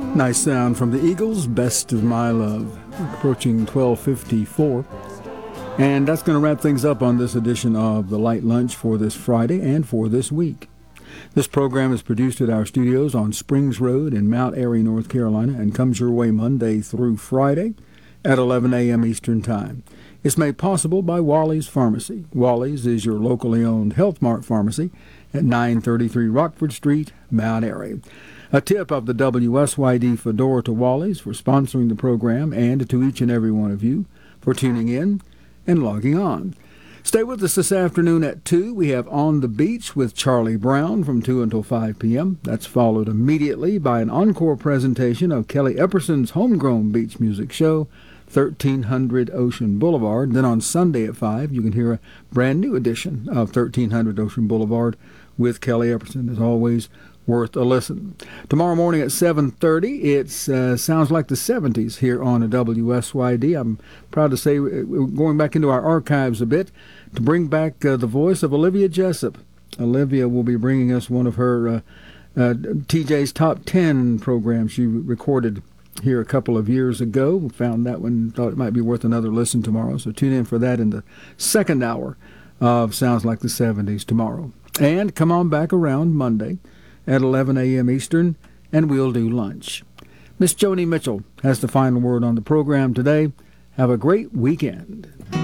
Nice sound from the Eagles, Best of My Love, approaching 12:54. And that's going to wrap things up on this edition of The Light Lunch for this Friday and for this week. This program is produced at our studios on Springs Road in Mount Airy, North Carolina, and comes your way Monday through Friday at 11 a.m. Eastern Time. It's made possible by Wally's Pharmacy. Wally's is your locally owned Health Mart pharmacy at 933 Rockford Street, Mount Airy. A tip of the WSYD Fedora to Wally's for sponsoring the program, and to each and every one of you for tuning in and logging on. Stay with us this afternoon at 2. We have On the Beach with Charlie Brown from 2 until 5 p.m. That's followed immediately by an encore presentation of Kelly Epperson's homegrown beach music show, 1300 Ocean Boulevard. Then on Sunday at 5, you can hear a brand new edition of 1300 Ocean Boulevard with Kelly Epperson. As always, worth a listen. Tomorrow morning at 7:30, it sounds like the 70s here on a WSYD. I'm proud to say we're going back into our archives a bit to bring back the voice of Olivia Jessup. Olivia will be bringing us one of her TJ's Top 10 programs she recorded here a couple of years ago. We found that one, thought it might be worth another listen tomorrow. So tune in for that in the second hour of Sounds Like the 70s tomorrow. And come on back around Monday at 11 a.m. Eastern, and we'll do lunch. Miss Joni Mitchell has the final word on the program today. Have a great weekend.